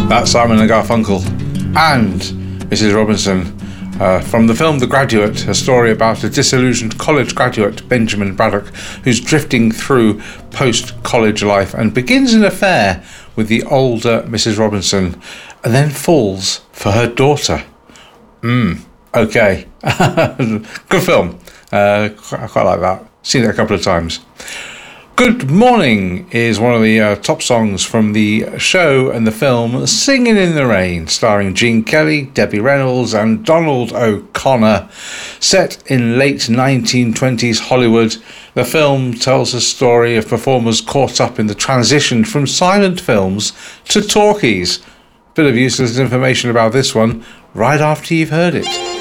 That's Simon and Garfunkel and Mrs. Robinson from the film The Graduate, a story about a disillusioned college graduate, Benjamin Braddock, who's drifting through post-college life and begins an affair with the older Mrs. Robinson and then falls for her daughter. Okay. Good film. I quite like that. Seen it a couple of times. Good Morning is one of the top songs from the show and the film Singing in the Rain, starring Gene Kelly, Debbie Reynolds and Donald O'Connor. Set in late 1920s Hollywood, the film tells a story of performers caught up in the transition from silent films to talkies. Bit of useless information about this one right after you've heard it.